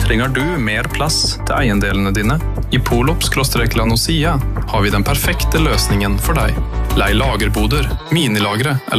Trenger du mer plass til eiendelene dine? I Polop/Lanosia har vi den perfekte løsningen for deg. Lei lagerboder, minilagre eller